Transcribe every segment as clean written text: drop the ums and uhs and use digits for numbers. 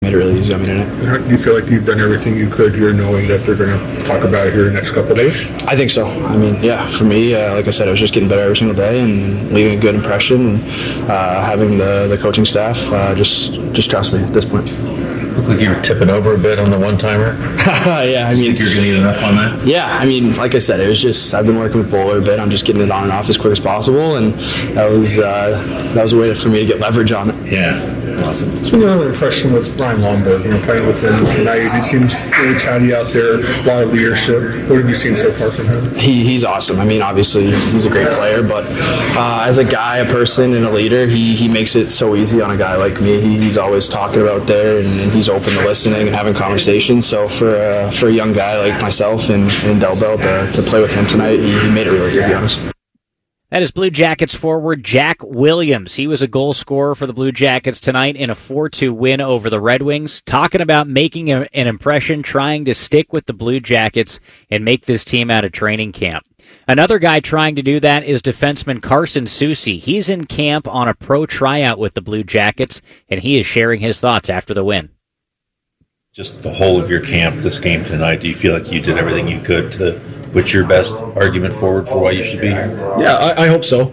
made it really easy on me tonight. Do you feel like you've done everything you could here, knowing that they're going to talk about it here the next couple of days? I think so. I mean, yeah, for me, like I said, I was just getting better every single day and leaving a good impression, and having the coaching staff just trust me at this point. Looked like you were tipping over a bit on the one-timer. Yeah, I mean, think you're going to get enough on that? Yeah, I mean, like I said, it was just I've been working with Bowler a bit. I'm just getting it on and off as quick as possible, and that was a way for me to get leverage on it. Yeah. Awesome. What's been your impression with Ryan Lomberg? Playing with him tonight, he seems really chatty out there, a lot of leadership. What have you seen so far from him? He's awesome. I mean, obviously, he's a great player, but as a guy, a person, and a leader, he makes it so easy on a guy like me. He's always talking about there, and he's open to listening and having conversations. So for a young guy like myself and Del Bell to play with him tonight, he made it really easy on us. That is Blue Jackets forward Jack Williams. He was a goal scorer for the Blue Jackets tonight in a 4-2 win over the Red Wings. Talking about making an impression, trying to stick with the Blue Jackets and make this team out of training camp. Another guy trying to do that is defenseman Carson Soucy. He's in camp on a pro tryout with the Blue Jackets, and he is sharing his thoughts after the win. Just the whole of your camp, this game tonight, do you feel like you did everything you could to put your best argument forward for why you should be here? Yeah, I hope so.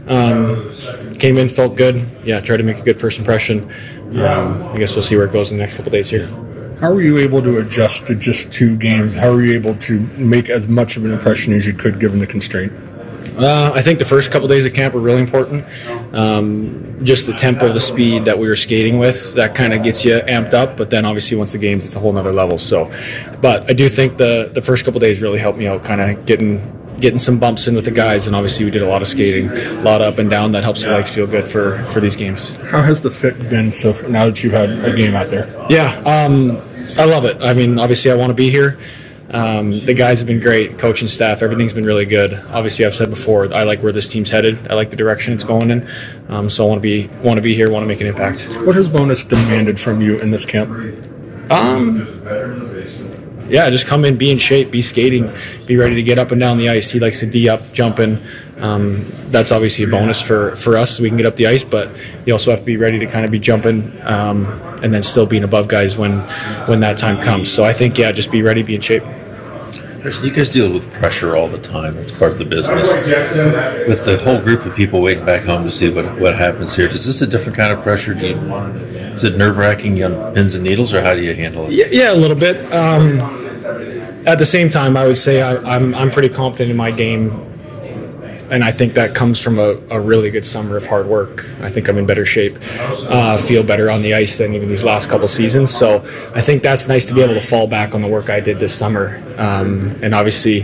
Came in, felt good. Yeah, tried to make a good first impression. I guess we'll see where it goes in the next couple of days here. How were you able to adjust to just 2 games? How were you able to make as much of an impression as you could given the constraint? I think the first couple days of camp were really important. Just the tempo, the speed that we were skating with, that kind of gets you amped up. But then obviously once the games, it's a whole nother level. So, but I do think the first couple days really helped me out, kind of getting some bumps in with the guys. And obviously we did a lot of skating, a lot up and down. That helps the legs feel good for these games. How has the fit been so far, now that you've had a game out there? Yeah, I love it. I mean, obviously I want to be here. The guys have been great, coaching staff, everything's been really good. Obviously, I've said before, I like where this team's headed. I like the direction it's going in. So I want to be here, want to make an impact. What has Bonus demanded from you in this camp? Yeah, just come in, be in shape, be skating, be ready to get up and down the ice. He likes to D up, jumping. That's obviously a bonus for us so we can get up the ice, but you also have to be ready to kind of be jumping and then still being above guys when that time comes. So I think, yeah, just be ready, be in shape. You guys deal with pressure all the time. It's part of the business. With the whole group of people waiting back home to see what happens here, is this a different kind of pressure? Is it nerve-wracking on pins and needles, or how do you handle it? Yeah, a little bit. At the same time, I would say I'm pretty confident in my game, and I think that comes from a really good summer of hard work. I think I'm in better shape, feel better on the ice than even these last couple seasons. So I think that's nice to be able to fall back on the work I did this summer. And obviously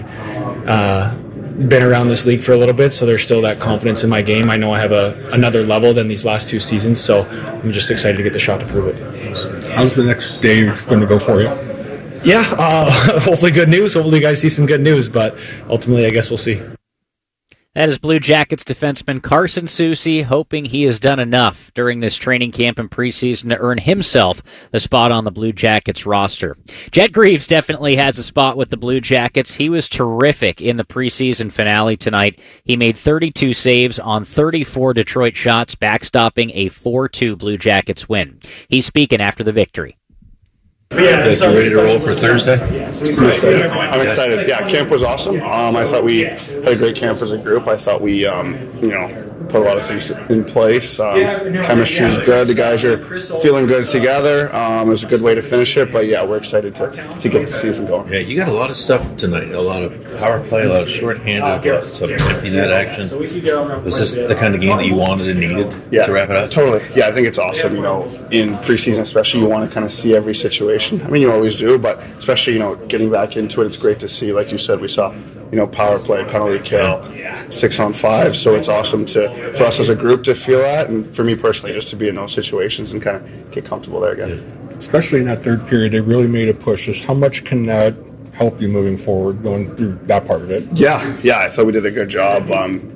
been around this league for a little bit, so there's still that confidence in my game. I know I have another level than these last 2 seasons, so I'm just excited to get the shot to prove it. How's the next day going to go for you? Yeah, hopefully good news. Hopefully you guys see some good news, but ultimately I guess we'll see. That is Blue Jackets defenseman Carson Soucy, hoping he has done enough during this training camp and preseason to earn himself a spot on the Blue Jackets roster. Jet Greaves definitely has a spot with the Blue Jackets. He was terrific in the preseason finale tonight. He made 32 saves on 34 Detroit shots, backstopping a 4-2 Blue Jackets win. He's speaking after the victory. Yeah, you ready to roll for Thursday? I'm excited. Yeah, camp was awesome. I thought we had a great camp as a group. I thought we, put a lot of things in place. Chemistry is good. The guys are feeling good together. It was a good way to finish it. But yeah, we're excited to get the season going. Yeah, you got a lot of stuff tonight. A lot of power play, a lot of shorthanded, some empty net action. Was this the kind of game that you wanted and needed to wrap it up? Totally. Yeah, I think it's awesome. In preseason especially, you want to kind of see every situation. I mean, you always do, but especially, getting back into it, it's great to see. Like you said, we saw, power play, penalty kill, 6-on-5. So it's awesome for us as a group to feel that, and for me personally, just to be in those situations and kind of get comfortable there again. Yeah. Especially in that third period, they really made a push. Just how much can that help you moving forward, going through that part of it? Yeah, I thought we did a good job.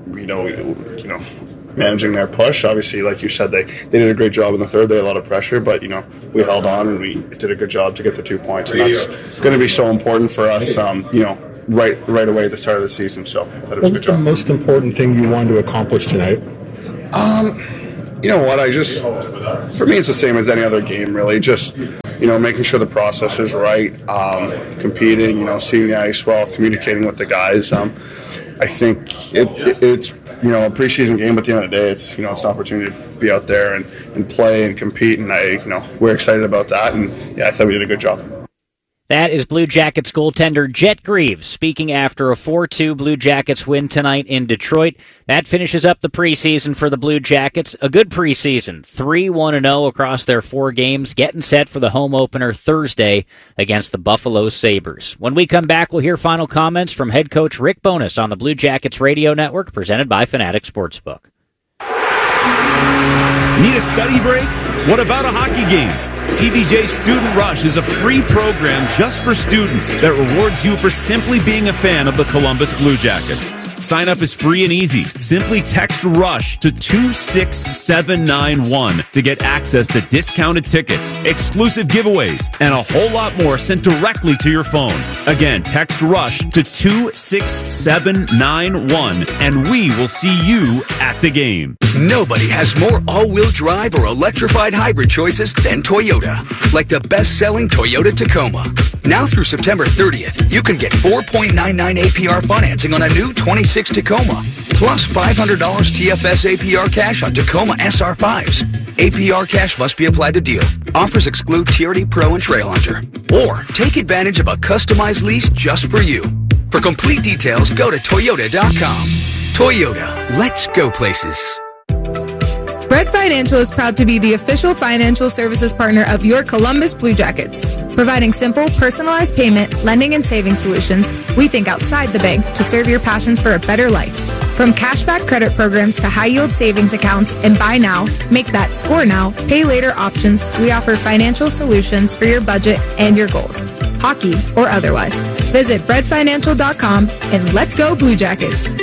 Managing their push. Obviously, like you said, they did a great job in the third. They had a lot of pressure, but we held on and we did a good job to get the 2 points, and that's going to be so important for us. Right away at the start of the season. So I thought it was a good job. What's the most important thing you wanted to accomplish tonight? You know what? For me, it's the same as any other game, really. Just making sure the process is right, competing, seeing the ice well, communicating with the guys. I think it's a preseason game, but at the end of the day, it's an opportunity to be out there and play and compete, and we're excited about that, and I thought we did a good job. That is Blue Jackets goaltender Jet Greaves speaking after a 4-2 Blue Jackets win tonight in Detroit. That finishes up the preseason for the Blue Jackets. A good preseason, 3-1-0 across their 4 games, getting set for the home opener Thursday against the Buffalo Sabres. When we come back, we'll hear final comments from head coach Rick Bowness on the Blue Jackets Radio Network, presented by Fanatic Sportsbook. Need a study break? What about a hockey game? CBJ Student Rush is a free program just for students that rewards you for simply being a fan of the Columbus Blue Jackets. Sign up is free and easy. Simply text RUSH to 26791 to get access to discounted tickets, exclusive giveaways, and a whole lot more sent directly to your phone. Again, text RUSH to 26791 and we will see you at the game. Nobody has more all-wheel drive or electrified hybrid choices than Toyota. Like the best-selling Toyota Tacoma. Now through September 30th, you can get 4.99 APR financing on a new 26 Tacoma, plus $500 TFS APR cash on Tacoma SR5s. APR cash must be applied to deal. Offers exclude TRD Pro and Trail Hunter. Or take advantage of a customized lease just for you. For complete details, go to Toyota.com. Toyota, let's go places. Bread Financial is proud to be the official financial services partner of your Columbus Blue Jackets. Providing simple, personalized payment, lending, and saving solutions, we think outside the bank to serve your passions for a better life. From cashback credit programs to high-yield savings accounts and buy now, make that, score now, pay later options, we offer financial solutions for your budget and your goals, hockey or otherwise. Visit breadfinancial.com and let's go Blue Jackets.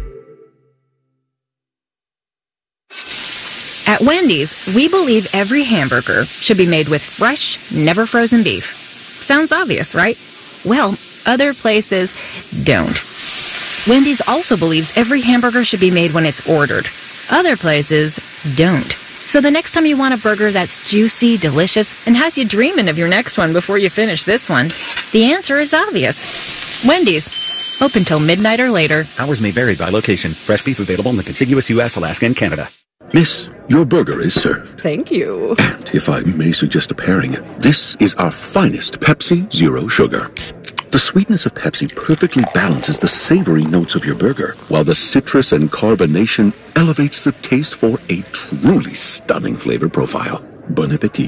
At Wendy's, we believe every hamburger should be made with fresh, never frozen beef. Sounds obvious, right? Well, other places don't. Wendy's also believes every hamburger should be made when it's ordered. Other places don't. So the next time you want a burger that's juicy, delicious, and has you dreaming of your next one before you finish this one, the answer is obvious. Wendy's. Open till midnight or later. Hours may vary by location. Fresh beef available in the contiguous U.S., Alaska, and Canada. Miss, your burger is served. Thank you. And if I may suggest a pairing, this is our finest Pepsi Zero Sugar. The sweetness of Pepsi perfectly balances the savory notes of your burger, while the citrus and carbonation elevates the taste for a truly stunning flavor profile. Bon appetit.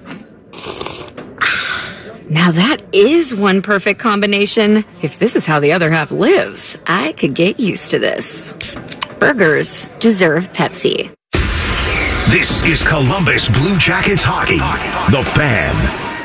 Now that is one perfect combination. If this is how the other half lives, I could get used to this. Burgers deserve Pepsi. This is Columbus Blue Jackets hockey. The Fan.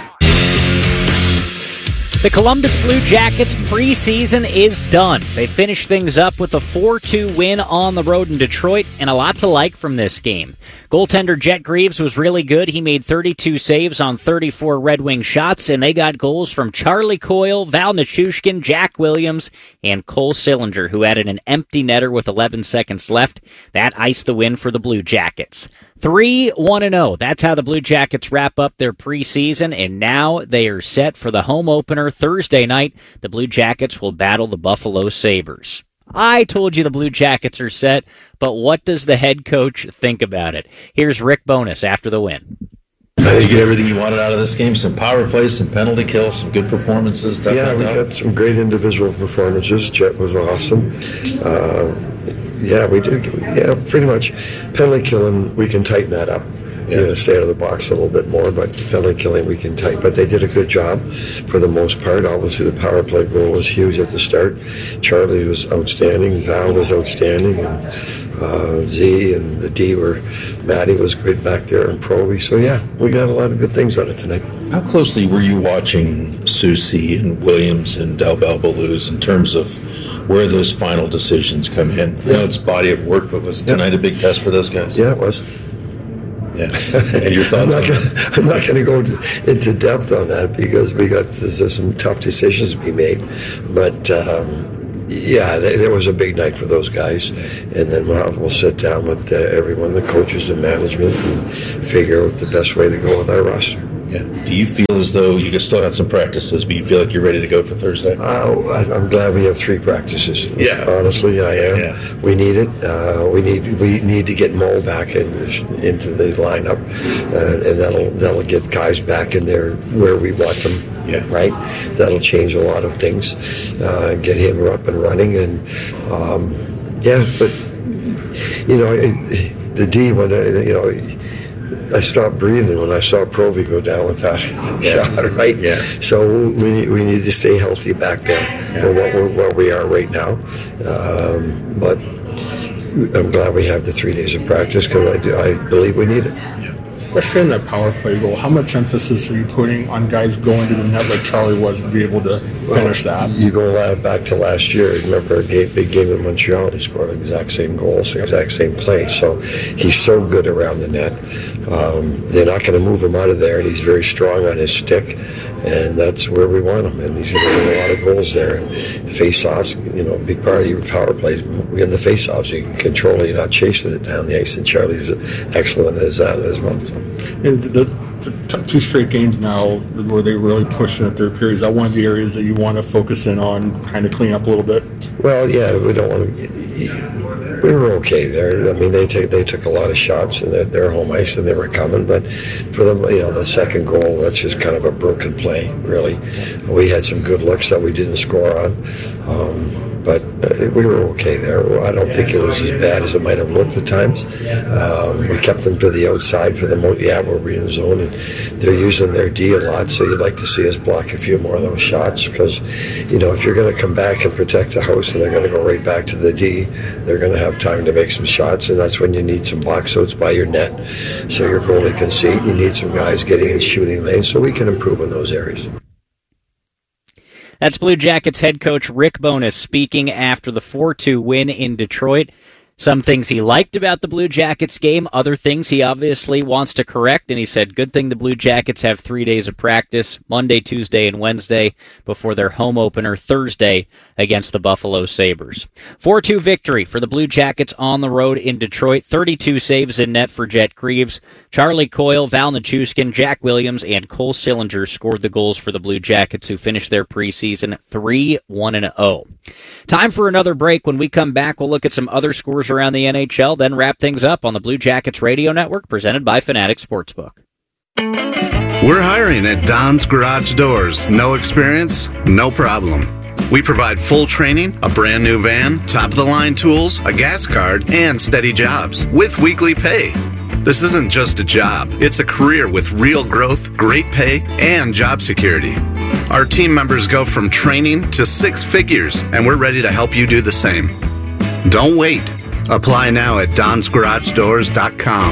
The Columbus Blue Jackets preseason is done. They finished things up with a 4-2 win on the road in Detroit, and a lot to like from this game. Goaltender Jet Greaves was really good. He made 32 saves on 34 Red Wing shots, and they got goals from Charlie Coyle, Val Nichushkin, Jack Williams, and Cole Sillinger, who added an empty netter with 11 seconds left. That iced the win for the Blue Jackets. 3-1-0. That's how the Blue Jackets wrap up their preseason, and now they are set for the home opener Thursday night. The Blue Jackets will battle the Buffalo Sabres. I told you the Blue Jackets are set, but what does the head coach think about it? Here's Rick Bowness after the win. I think you get everything you wanted out of this game. Some power plays, some penalty kills, some good performances. Yeah, we got some great individual performances. Jet was awesome. Yeah, we did. Yeah, pretty much. Penalty killing, we can tighten that up. You're going to stay out of the box a little bit more, but penalty killing we can tighten. But they did a good job for the most part. Obviously, the power play goal was huge at the start. Charlie was outstanding. Val was outstanding. And Z and the D were, Matty was great back there, and Proby. So, yeah, we got a lot of good things out of tonight. How closely were you watching Soucy and Williams and Del Belbaluz in terms of where those final decisions come in? I know it's body of work, but was tonight a big test for those guys? Yeah, it was. Yeah. And your thoughts I'm not going to go into depth on that because there's some tough decisions to be made. But, there was a big night for those guys. And then we'll sit down with everyone, the coaches and management, and figure out the best way to go with our roster. Yeah. Do you feel as though you still got some practices, but you feel like you're ready to go for Thursday? I'm glad we have 3 practices. Yeah. Honestly, I am. Yeah. We need it. We need to get Mo back into the lineup, and that'll get guys back in there where we want them. Yeah. Right. That'll change a lot of things. Get him up and running, and but the D when I stopped breathing when I saw Provy go down with that shot, right? Yeah. So we need to stay healthy back there for where we are right now. But I'm glad we have the 3 days of practice because I believe we need it. Yeah. Especially in that power play goal, how much emphasis are you putting on guys going to the net like Charlie was to be able to finish that? You go back to last year. Remember a big game in Montreal? He scored the exact same goals, the exact same play. So he's so good around the net. They're not going to move him out of there, and he's very strong on his stick, and that's where we want him. And he's going to get a lot of goals there. And face-offs, a big part of your power plays. In the face-offs, you can control it. You're not chasing it down the ice, and Charlie's excellent as that as well. So. And the 2 straight games now where they really pushing at their periods. Is that one of the areas that you want to focus in on, kind of clean up a little bit? Well, yeah, we don't want to. We were okay there. I mean, they took a lot of shots and they're home ice and they were coming, but for them, the second goal, that's just kind of a broken play. Really, we had some good looks that we didn't score on. But we were okay there. I don't think it was as bad as it might have looked at times. We kept them to the outside for the most. Yeah, we're in zone, and they're using their D a lot. So you'd like to see us block a few more of those shots because, if you're going to come back and protect the house, and they're going to go right back to the D, they're going to have time to make some shots, and that's when you need some box outs by your net, so your goalie can see it. You need some guys getting in shooting lanes, so we can improve in those areas. That's Blue Jackets head coach Rick Bowness speaking after the 4-2 win in Detroit. Some things he liked about the Blue Jackets game, other things he obviously wants to correct, and he said, good thing the Blue Jackets have 3 days of practice, Monday, Tuesday, and Wednesday, before their home opener Thursday against the Buffalo Sabres. 4-2 victory for the Blue Jackets on the road in Detroit, 32 saves in net for Jet Greaves. Charlie Coyle, Val Nichushkin, Jack Williams, and Cole Sillinger scored the goals for the Blue Jackets, who finished their preseason 3-1-0. Time for another break. When we come back, we'll look at some other scores around the NHL, then wrap things up on the Blue Jackets Radio Network, presented by Fanatic Sportsbook. We're hiring at Don's Garage Doors. No experience? No problem. We provide full training, a brand new van, top-of-the-line tools, a gas card, and steady jobs with weekly pay. This isn't just a job. It's a career with real growth, great pay, and job security. Our team members go from training to 6 figures, and we're ready to help you do the same. Don't wait. Apply now at donsgaragedoors.com.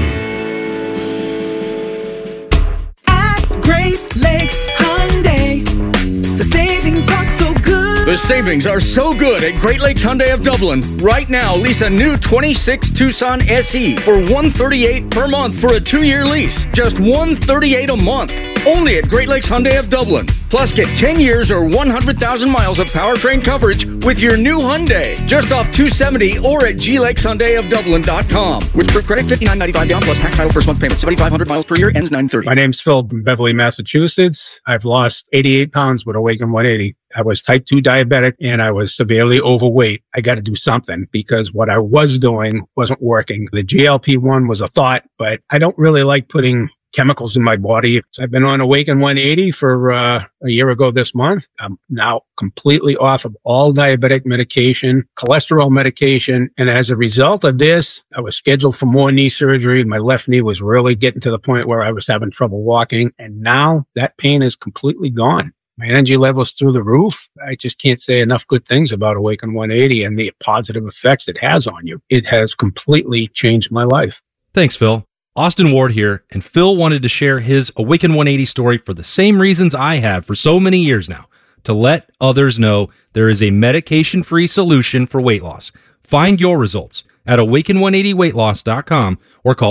At Great Lakes Hyundai, the savings are so good. The savings are so good at Great Lakes Hyundai of Dublin. Right now, lease a new 26 Tucson SE for $138 per month for a 2-year lease. Just $138 a month. Only at Great Lakes Hyundai of Dublin. Plus, get 10 years or 100,000 miles of powertrain coverage with your new Hyundai. Just off 270 or at glakeshyundaiofdublin.com. With group credit, $59.95 down plus tax title first month payment. 7,500 miles per year, ends 9/30. My name's Phil from Beverly, Massachusetts. I've lost 88 pounds with Awaken 180. I was type 2 diabetic and I was severely overweight. I got to do something because what I was doing wasn't working. The GLP-1 was a thought, but I don't really like putting chemicals in my body. So I've been on Awaken 180 for a year ago this month. I'm now completely off of all diabetic medication, cholesterol medication. And as a result of this, I was scheduled for more knee surgery. My left knee was really getting to the point where I was having trouble walking. And now that pain is completely gone. My energy level's through the roof. I just can't say enough good things about Awaken 180 and the positive effects it has on you. It has completely changed my life. Thanks, Phil. Austin Ward here, and Phil wanted to share his Awaken 180 story for the same reasons I have for so many years now, to let others know there is a medication-free solution for weight loss. Find your results at awaken180weightloss.com or call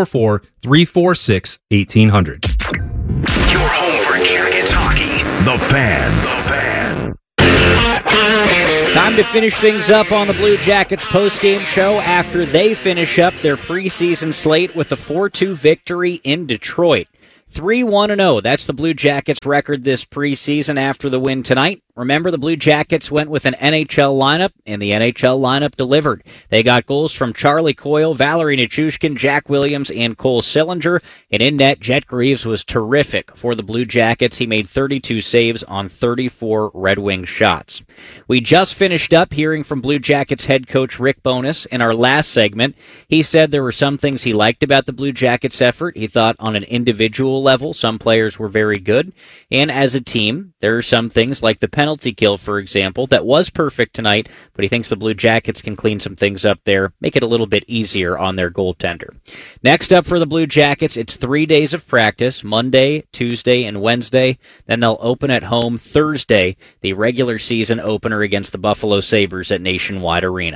844-346-1800. Your home for Jackets hockey. The Fan. Time to finish things up on the Blue Jackets postgame show after they finish up their preseason slate with a 4-2 victory in Detroit. 3-1-0. That's the Blue Jackets record this preseason after the win tonight. Remember, the Blue Jackets went with an NHL lineup, and the NHL lineup delivered. They got goals from Charlie Coyle, Valerie Nichushkin, Jack Williams, and Cole Sillinger. And in net, Jet Greaves was terrific for the Blue Jackets. He made 32 saves on 34 Red Wing shots. We just finished up hearing from Blue Jackets head coach Rick Bowness in our last segment. He said there were some things he liked about the Blue Jackets' effort. He thought on an individual level, some players were very good. And as a team, there are some things like the penalty kill, for example, that was perfect tonight, but he thinks the Blue Jackets can clean some things up there, make it a little bit easier on their goaltender. Next up for the Blue Jackets, it's 3 days of practice, Monday, Tuesday, and Wednesday. Then they'll open at home Thursday, the regular season opener against the Buffalo Sabres at Nationwide Arena.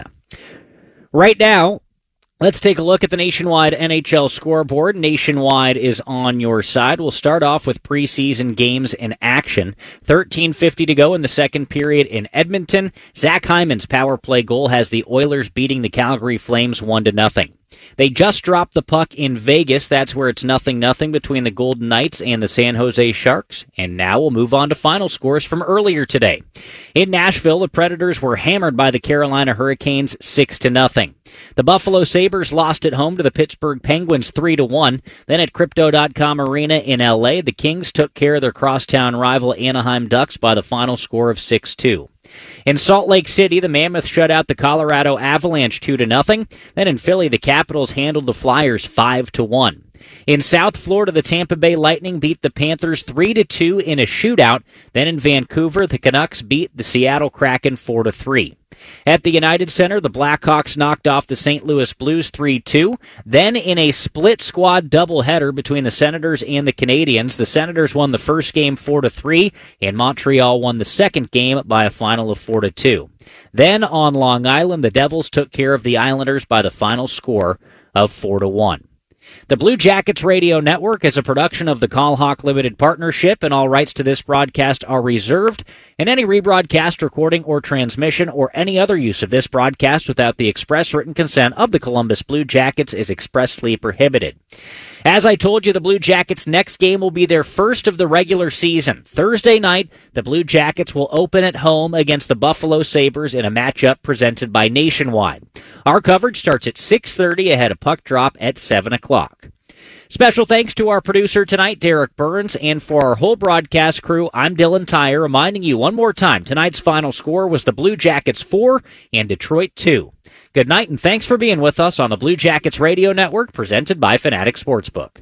Right now, let's take a look at the Nationwide NHL scoreboard. Nationwide is on your side. We'll start off with preseason games in action. 13:50 to go in the second period in Edmonton. Zach Hyman's power play goal has the Oilers beating the Calgary Flames 1-0. They just dropped the puck in Vegas. That's where it's 0-0 between the Golden Knights and the San Jose Sharks. And now we'll move on to final scores from earlier today. In Nashville, the Predators were hammered by the Carolina Hurricanes 6-0. The Buffalo Sabres lost at home to the Pittsburgh Penguins 3-1. Then at Crypto.com Arena in LA, the Kings took care of their crosstown rival Anaheim Ducks by the final score of 6-2. In Salt Lake City, the Mammoth shut out the Colorado Avalanche 2-0. Then in Philly, the Capitals handled the Flyers 5-1. In South Florida, the Tampa Bay Lightning beat the Panthers 3-2 in a shootout. Then in Vancouver, the Canucks beat the Seattle Kraken 4-3. At the United Center, the Blackhawks knocked off the St. Louis Blues 3-2. Then in a split squad doubleheader between the Senators and the Canadiens, the Senators won the first game 4-3, and Montreal won the second game by a final of 4-2. Then on Long Island, the Devils took care of the Islanders by the final score of 4-1. The Blue Jackets Radio Network is a production of the Call Hawk Limited Partnership, and all rights to this broadcast are reserved, and any rebroadcast, recording, or transmission, or any other use of this broadcast without the express written consent of the Columbus Blue Jackets is expressly prohibited. As I told you, the Blue Jackets' next game will be their first of the regular season. Thursday night, the Blue Jackets will open at home against the Buffalo Sabres in a matchup presented by Nationwide. Our coverage starts at 6:30 ahead of puck drop at 7 o'clock. Special thanks to our producer tonight, Derek Burns, and for our whole broadcast crew, I'm Dylan Tyre, reminding you one more time, tonight's final score was the Blue Jackets 4 and Detroit 2. Good night, and thanks for being with us on the Blue Jackets Radio Network, presented by Fanatic Sportsbook.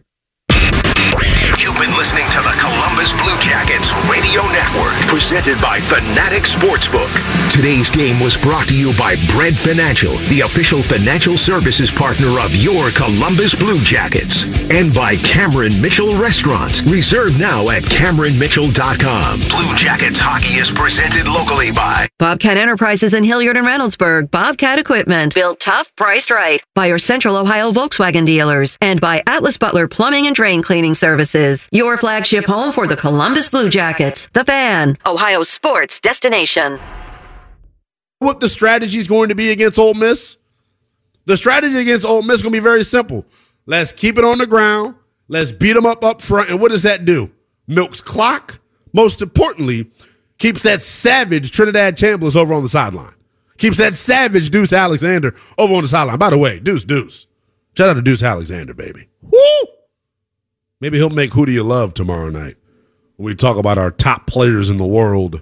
You've been listening to the Columbus Blue Jackets Radio Network, presented by Fanatic Sportsbook. Today's game was brought to you by Bread Financial, the official financial services partner of your Columbus Blue Jackets, and by Cameron Mitchell Restaurants. Reserve now at CameronMitchell.com. Blue Jackets hockey is presented locally by Bobcat Enterprises in Hilliard and Reynoldsburg. Bobcat Equipment. Built tough, priced right. By your Central Ohio Volkswagen dealers. And by Atlas Butler Plumbing and Drain Cleaning Services. Your flagship home for the Columbus Blue Jackets. The Fan. Ohio's sports destination. What the strategy is going to be against Ole Miss? The strategy against Ole Miss is going to be very simple. Let's keep it on the ground. Let's beat them up front. And what does that do? Milks clock. Most importantly, keeps that savage Trinidad Chambliss over on the sideline. Keeps that savage Deuce Alexander over on the sideline. By the way, Deuce. Shout out to Deuce Alexander, baby. Woo! Maybe he'll make Who Do You Love tomorrow night when we talk about our top players in the world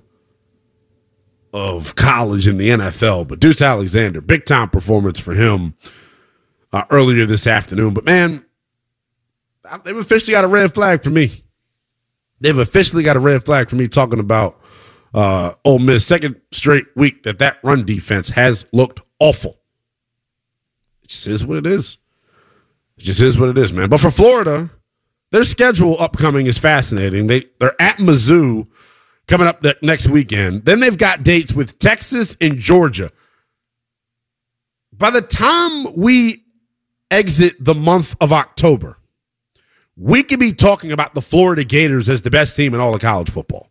of college and the NFL. But Deuce Alexander, big-time performance for him earlier this afternoon. But, man, they've officially got a red flag for me. They've officially got a red flag for me talking about Ole Miss. Second straight week that run defense has looked awful. It just is what it is. It just is what it is, man. But for Florida, their schedule upcoming is fascinating. They're at Mizzou coming up next weekend. Then they've got dates with Texas and Georgia. By the time we exit the month of October, we could be talking about the Florida Gators as the best team in all of college football.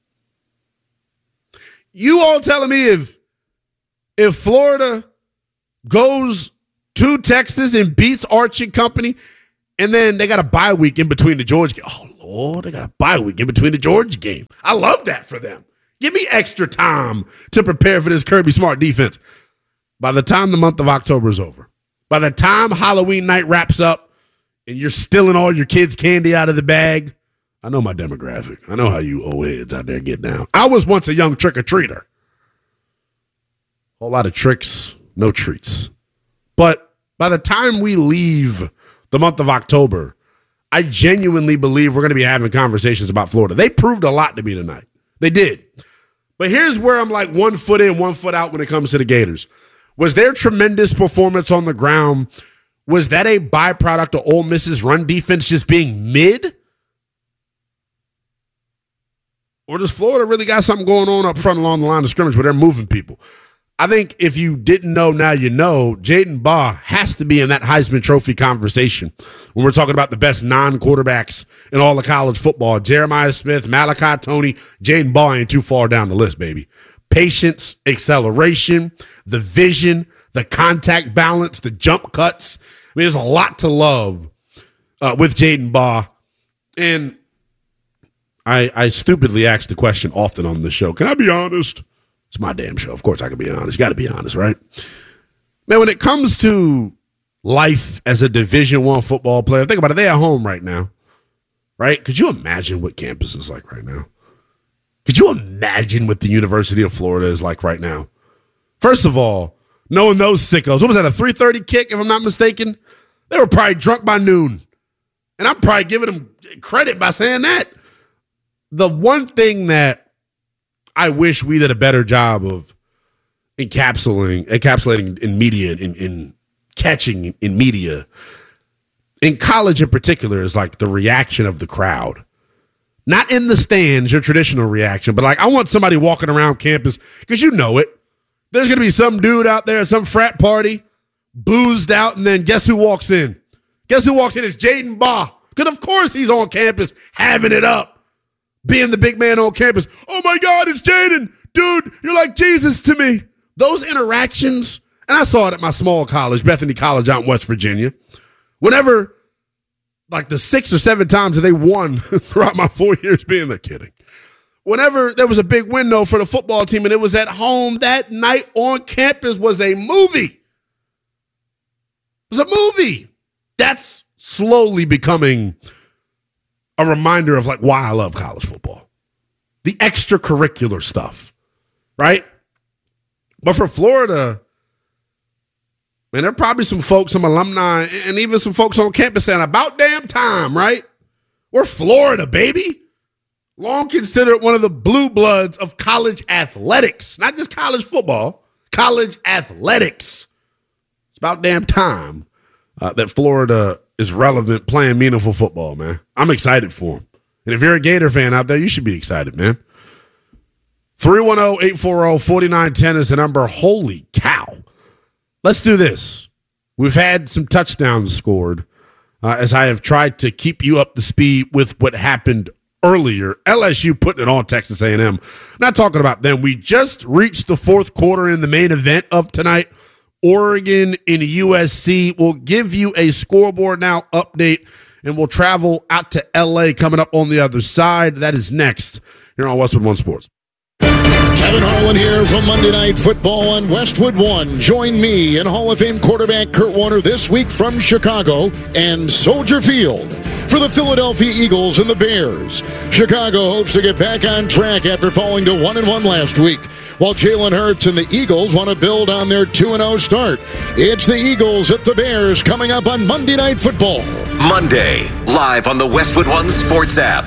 You all telling me if Florida goes to Texas and beats Archie Company, and then they got a bye week in between the Georgia. Oh, Oh, they got a bye week in between the Georgia game. I love that for them. Give me extra time to prepare for this Kirby Smart defense. By the time the month of October is over, by the time Halloween night wraps up and you're stealing all your kids' candy out of the bag, I know my demographic. I know how you old heads out there get down. I was once a young trick-or-treater. Whole lot of tricks, no treats. But by the time we leave the month of October, I genuinely believe we're going to be having conversations about Florida. They proved a lot to me tonight. They did. But here's where I'm like 1 foot in, 1 foot out when it comes to the Gators. Was their tremendous performance on the ground, was that a byproduct of Ole Miss's run defense just being mid? Or does Florida really got something going on up front along the line of scrimmage where they're moving people? I think if you didn't know, now you know, Jaden Baugh has to be in that Heisman Trophy conversation when we're talking about the best non-quarterbacks in all of college football. Jeremiah Smith, Malachi Toney, Jaden Baugh ain't too far down the list, baby. Patience, acceleration, the vision, the contact balance, the jump cuts. I mean, there's a lot to love with Jaden Baugh. And I stupidly ask the question often on the show, can I be honest? It's my damn show. Of course I can be honest. You got to be honest, right? Man, when it comes to life as a Division I football player, think about it. They're at home right now, right? Could you imagine what campus is like right now? Could you imagine what the University of Florida is like right now? First of all, knowing those sickos, what was that, a 3:30 kick, if I'm not mistaken? They were probably drunk by noon. And I'm probably giving them credit by saying that. The one thing that I wish we did a better job of encapsulating in media, in catching in media, in college in particular, is like the reaction of the crowd. Not in the stands, your traditional reaction, but like I want somebody walking around campus, because you know it. There's going to be some dude out there at some frat party, boozed out, and then guess who walks in? Guess who walks in? It's Jaden Baugh. Because of course he's on campus having it up. Being the big man on campus. Oh, my God, it's Jaden. Dude, you're like Jesus to me. Those interactions, and I saw it at my small college, Bethany College out in West Virginia. Whenever, like the 6 or 7 times that they won throughout my 4 years being there, kidding. Whenever there was a big window for the football team and it was at home, that night on campus was a movie. It was a movie. That's slowly becoming a reminder of like why I love college football. The extracurricular stuff, right? But for Florida, man, there are probably some folks, some alumni, and even some folks on campus saying, about damn time, right? We're Florida, baby. Long considered one of the blue bloods of college athletics, not just college football, college athletics. It's about damn time that Florida is relevant, playing meaningful football, man. I'm excited for them. And if you're a Gator fan out there, you should be excited, man. 310-840-4910 is the number. Holy cow. Let's do this. We've had some touchdowns scored as I have tried to keep you up to speed with what happened earlier. LSU putting it on Texas A&M. Not talking about them. We just reached the fourth quarter in the main event of tonight. Oregon and USC. Will give you a Scoreboard Now update, and we'll travel out to L.A. coming up on the other side. That is next here on Westwood One Sports. Kevin Harlan here from Monday Night Football on Westwood One. Join me and Hall of Fame quarterback Kurt Warner this week from Chicago and Soldier Field for the Philadelphia Eagles and the Bears. Chicago hopes to get back on track after falling to 1-1 last week, while Jalen Hurts and the Eagles want to build on their 2-0 start. It's the Eagles at the Bears coming up on Monday Night Football. Monday, live on the Westwood One Sports app.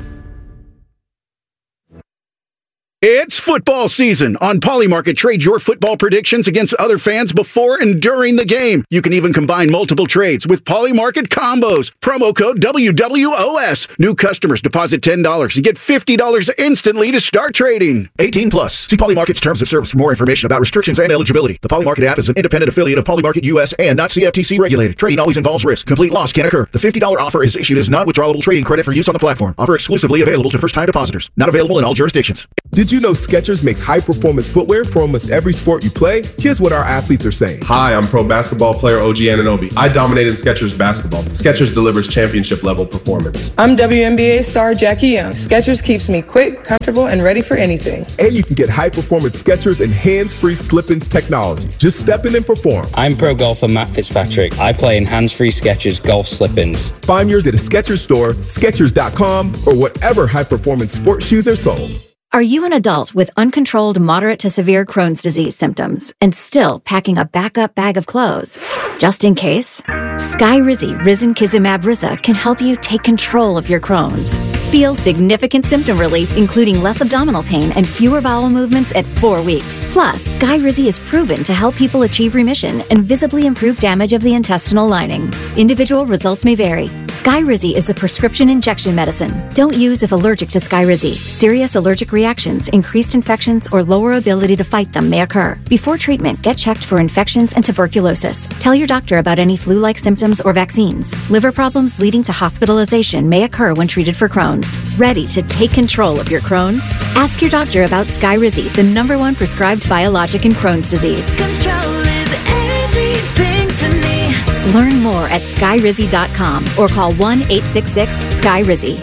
It's football season. On Polymarket, trade your football predictions against other fans before and during the game. You can even combine multiple trades with Polymarket combos. Promo code WWOS. New customers deposit $10 and get $50 instantly to start trading. 18 plus. See Polymarket's terms of service for more information about restrictions and eligibility. The Polymarket app is an independent affiliate of Polymarket US and not CFTC regulated. Trading always involves risk. Complete loss can occur. The $50 offer is issued as non-withdrawable trading credit for use on the platform. Offer exclusively available to first-time depositors. Not available in all jurisdictions. Did you know Skechers makes high-performance footwear for almost every sport you play? Here's what our athletes are saying. Hi, I'm pro basketball player OG Anunoby. I dominate in Skechers basketball. Skechers delivers championship-level performance. I'm WNBA star Jackie Young. Skechers keeps me quick, comfortable, and ready for anything. And you can get high-performance Skechers and hands-free slip-ins technology. Just step in and perform. I'm pro golfer Matt Fitzpatrick. I play in hands-free Skechers golf slip-ins. Find yours at a Skechers store, Skechers.com, or whatever high-performance sports shoes are sold. Are you an adult with uncontrolled moderate to severe Crohn's disease symptoms and still packing a backup bag of clothes? Just in case, Skyrizi Risankizumab Riza can help you take control of your Crohn's. Feel significant symptom relief, including less abdominal pain and fewer bowel movements at 4 weeks. Plus, Skyrizi is proven to help people achieve remission and visibly improve damage of the intestinal lining. Individual results may vary. Skyrizi is a prescription injection medicine. Don't use if allergic to Skyrizi. Serious allergic reactions, increased infections, or lower ability to fight them may occur. Before treatment, get checked for infections and tuberculosis. Tell your doctor about any flu-like symptoms or vaccines. Liver problems leading to hospitalization may occur when treated for Crohn's. Ready to take control of your Crohn's? Ask your doctor about Skyrizi, the #1 prescribed biologic in Crohn's disease. Control is everything to me. Learn more at Skyrizi.com or call 1-866-SKYRIZI.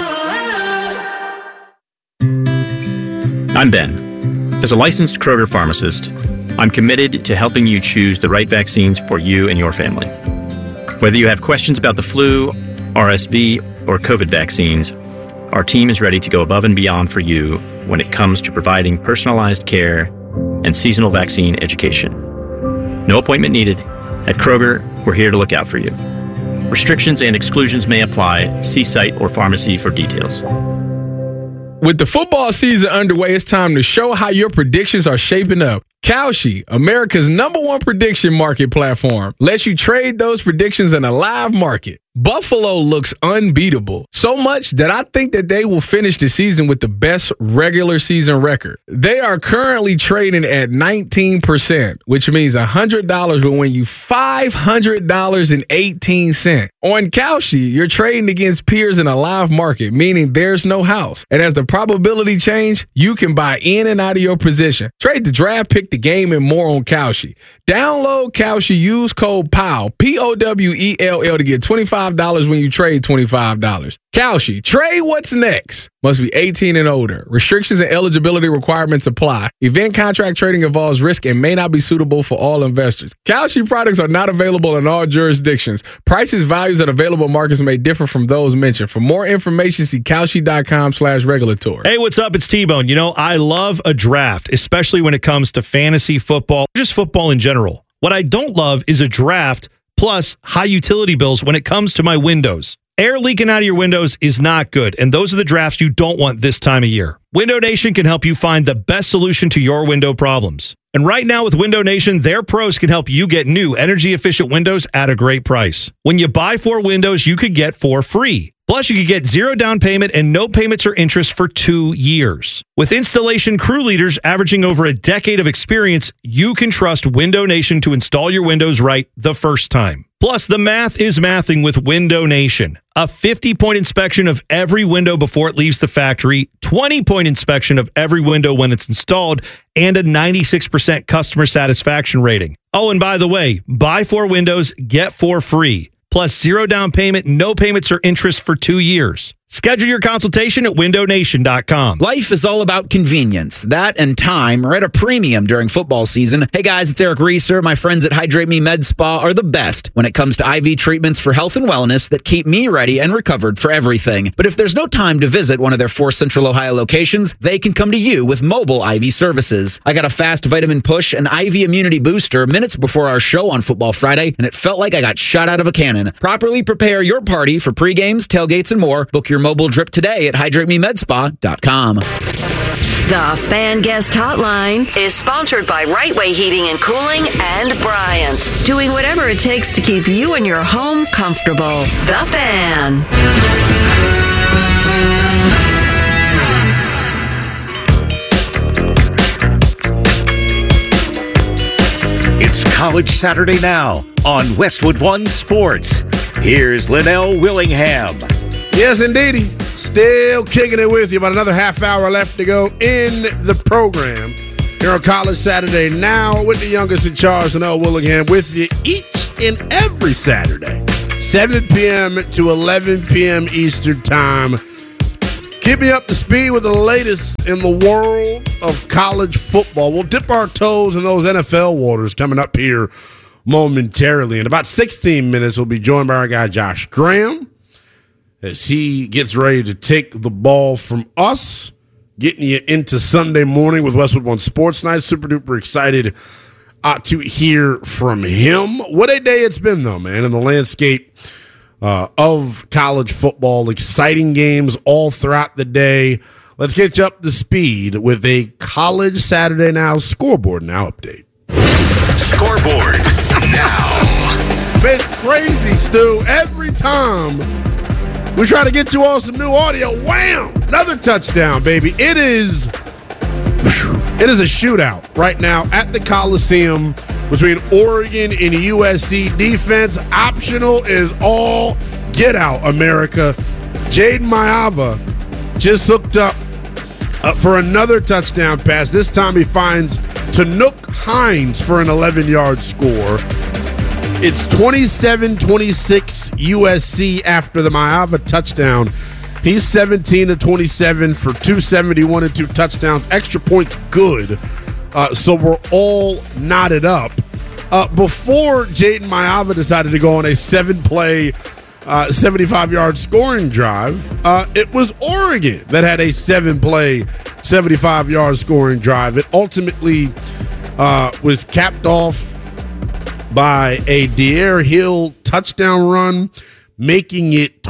I'm Ben. As a licensed Kroger pharmacist, I'm committed to helping you choose the right vaccines for you and your family. Whether you have questions about the flu, RSV, or COVID vaccines, our team is ready to go above and beyond for you when it comes to providing personalized care and seasonal vaccine education. No appointment needed. At Kroger, we're here to look out for you. Restrictions and exclusions may apply. See site or pharmacy for details. With the football season underway, it's time to show how your predictions are shaping up. Kalshi, America's #1 prediction market platform, lets you trade those predictions in a live market. Buffalo looks unbeatable, so much that I think that they will finish the season with the best regular season record. They are currently trading at 19%, which means $100 will win you $500.18. On Kalshi, you're trading against peers in a live market, meaning there's no house. And as the probability change, you can buy in and out of your position. Trade the draft, pick the game, and more on Kalshi. Download Kalshi, use code POWELL, POWELL, to get $25 when you trade $25. Kalshi, trade what's next. Must be 18 and older. Restrictions and eligibility requirements apply. Event contract trading involves risk and may not be suitable for all investors. Kalshi products are not available in all jurisdictions. Prices, values, and available markets may differ from those mentioned. For more information, see Kalshi.com/regulatory. Hey, what's up? It's T-Bone. You know, I love a draft, especially when it comes to fantasy football, just football in general. What I don't love is a draft plus high utility bills when it comes to my windows. Air leaking out of your windows is not good, and those are the drafts you don't want this time of year. Window Nation can help you find the best solution to your window problems. And right now with Window Nation, their pros can help you get new energy-efficient windows at a great price. When you buy 4 windows, you could get 4 free. Plus, you could get 0 down payment and no payments or interest for 2 years. With installation crew leaders averaging over a decade of experience, you can trust Window Nation to install your windows right the first time. Plus, the math is mathing with Window Nation. A 50-point inspection of every window before it leaves the factory, 20-point inspection of every window when it's installed, and a 96% customer satisfaction rating. Oh, and by the way, buy 4 windows, get 4 free. Plus 0 down payment, no payments or interest for 2 years. Schedule your consultation at windownation.com. Life is all about convenience. That and time are at a premium during football season. Hey guys, it's Eric Reeser. My friends at Hydrate Me Med Spa are the best when it comes to IV treatments for health and wellness that keep me ready and recovered for everything. But if there's no time to visit one of their 4 Central Ohio locations, they can come to you with mobile IV services. I got a fast vitamin push and IV immunity booster minutes before our show on Football Friday, and it felt like I got shot out of a cannon. Properly prepare your party for pre-games, tailgates, and more. Book your mobile drip today at hydratememedspa.com. The Fan Guest Hotline is sponsored by Right Way Heating and Cooling and Bryant, doing whatever it takes to keep you and your home comfortable. The Fan. It's College Saturday now on Westwood One Sports. Here's Linnell Willingham. Yes, indeedy. Still kicking it with you. About another half hour left to go in the program. Here on College Saturday Now with the youngest in charge, Noah Willingham, with you each and every Saturday, 7 p.m. to 11 p.m. Eastern Time. Keeping you up to speed with the latest in the world of college football. We'll dip our toes in those NFL waters coming up here momentarily. In about 16 minutes, we'll be joined by our guy Josh Graham as he gets ready to take the ball from us, getting you into Sunday morning with Westwood One Sports Night. Super duper excited to hear from him. What a day it's been, though, man, in the landscape of college football. Exciting games all throughout the day. Let's get you up to speed with a College Saturday Now Scoreboard Now update. Scoreboard Now. It's crazy, Stu. Every time we try to get you all some new audio, wham! Another touchdown, baby. It is a shootout right now at the Coliseum between Oregon and USC. Defense optional is all get out, America. Jaden Maiava just hooked up for another touchdown pass. This time he finds Tanook Hines for an 11-yard score. It's 27-26 USC after the Maiava touchdown. He's 17-27 for 271 and 2 touchdowns. Extra points good. So we're all knotted up. Before Jaden Maiava decided to go on a 7-play, 75-yard scoring drive, it was Oregon that had a 7-play, 75-yard scoring drive. It ultimately was capped off by a De'Aaron Hill touchdown run, making it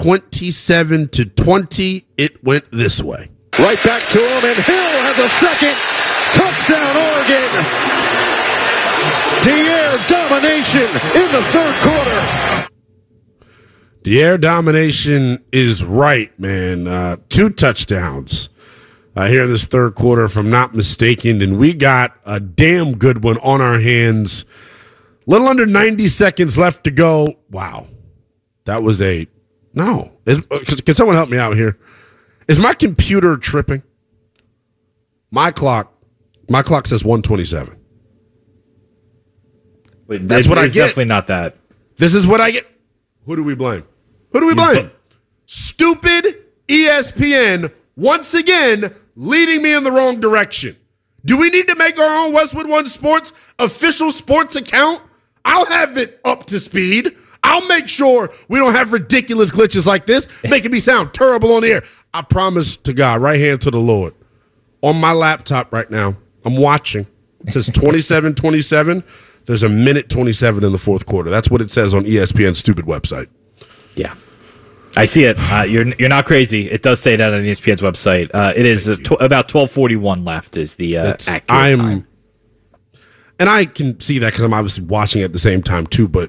27-20. It went this way. Right back to him, and Hill has a second touchdown, Oregon. De'Aaron domination in the third quarter. De'Aaron domination is right, man. 2 touchdowns here in this third quarter, if I'm not mistaken, and we got a damn good one on our hands. Little under 90 seconds left to go. Wow. That was can someone help me out here? Is my computer tripping? My clock says 127. Wait, that's what I get. Definitely not that. This is what I get. Who do we blame? Stupid ESPN, once again, leading me in the wrong direction. Do we need to make our own Westwood One Sports official sports account? I'll have it up to speed. I'll make sure we don't have ridiculous glitches like this, making me sound terrible on the air. I promise to God, right hand to the Lord. On my laptop right now, I'm watching. It says 27-27. There's a minute 27 in the fourth quarter. That's what it says on ESPN's stupid website. Yeah. I see it. You're not crazy. It does say that on ESPN's website. It is about 12:41 left is the accurate time. And I can see that because I'm obviously watching at the same time too, but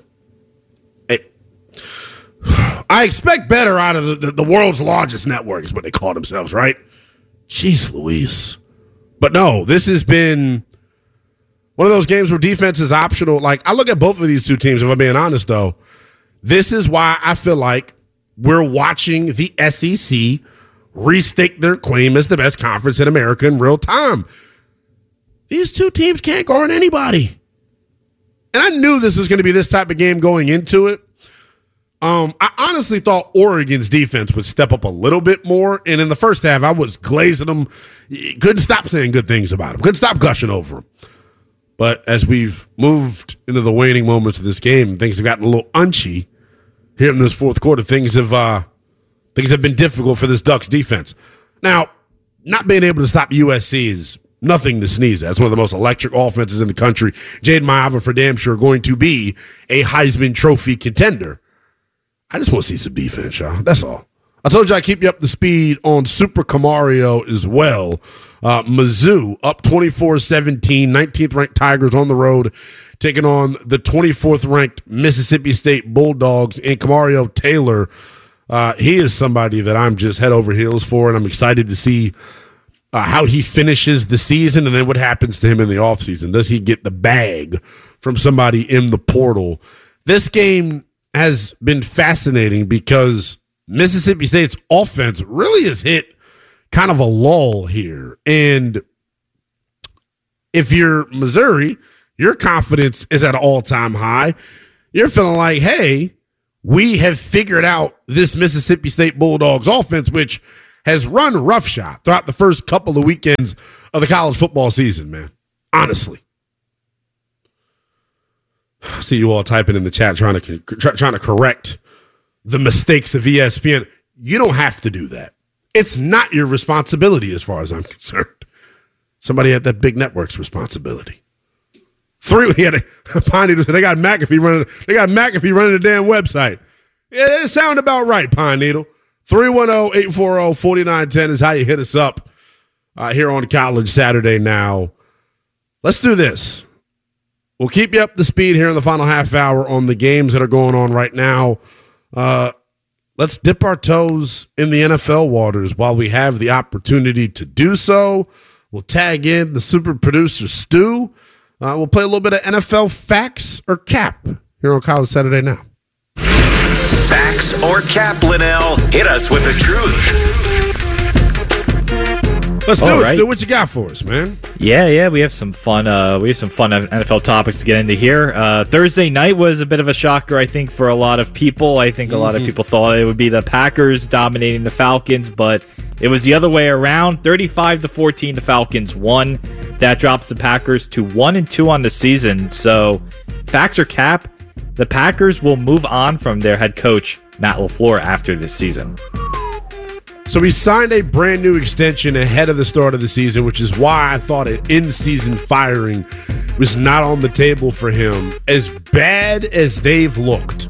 I expect better out of the world's largest network is what they call themselves, right? Jeez Louise. But no, this has been one of those games where defense is optional. Like, I look at both of these two teams, if I'm being honest, though. This is why I feel like we're watching the SEC restake their claim as the best conference in America in real time. These two teams can't guard anybody. And I knew this was going to be this type of game going into it. I honestly thought Oregon's defense would step up a little bit more. And in the first half, I was glazing them. Couldn't stop saying good things about them. Couldn't stop gushing over them. But as we've moved into the waning moments of this game, things have gotten a little unchy here in this fourth quarter. Things have been difficult for this Ducks defense. Now, not being able to stop USC is nothing to sneeze at. It's one of the most electric offenses in the country. Jaden Maiava for damn sure going to be a Heisman Trophy contender. I just want to see some defense, y'all. That's all. I told you I keep you up to speed on Super Camario as well. Mizzou up 24-17, 19th ranked Tigers on the road, taking on the 24th ranked Mississippi State Bulldogs. And Camario Taylor, he is somebody that I'm just head over heels for, and I'm excited to see how he finishes the season and then what happens to him in the offseason. Does he get the bag from somebody in the portal? This game has been fascinating because Mississippi State's offense really has hit kind of a lull here. And if you're Missouri, your confidence is at an all-time high. You're feeling like, hey, we have figured out this Mississippi State Bulldogs offense, which has run roughshod throughout the first couple of weekends of the college football season, man. Honestly. I see you all typing in the chat trying to correct the mistakes of ESPN. You don't have to do that. It's not your responsibility as far as I'm concerned. Somebody at that big network's responsibility. They got McAfee running. They got McAfee running the damn website. Yeah, it sounded about right, Pine Needle. 310-840-4910 is how you hit us up here on College Saturday Now. Let's do this. We'll keep you up to speed here in the final half hour on the games that are going on right now. Let's dip our toes in the NFL waters while we have the opportunity to do so. We'll tag in the super producer, Stu. We'll play a little bit of NFL Facts or Cap here on College Saturday Now. Facts or Cap, Linnell? Hit us with the truth. Let's do it, Stu. What you got for us, man? Yeah, we have some fun. NFL topics to get into here. Thursday night was a bit of a shocker, I think, for a lot of people. I think a lot of people thought it would be the Packers dominating the Falcons, but it was the other way around. 35-14, the Falcons won. That drops the Packers to 1-2 on the season. So, facts or cap, the Packers will move on from their head coach, Matt LaFleur, after this season. So he signed a brand new extension ahead of the start of the season, which is why I thought an in-season firing was not on the table for him. As bad as they've looked,